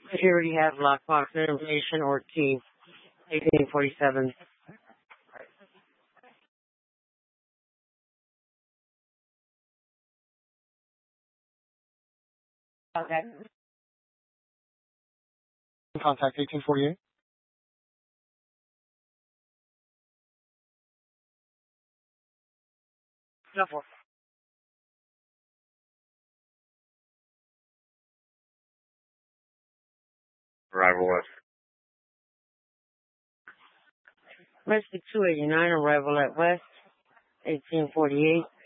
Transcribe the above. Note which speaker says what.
Speaker 1: Security have lockbox information or key. 1847. Okay.
Speaker 2: Contact 1848.
Speaker 1: Go for it.
Speaker 3: Arrival West.
Speaker 1: Rescue 289, arrival at West, 1848.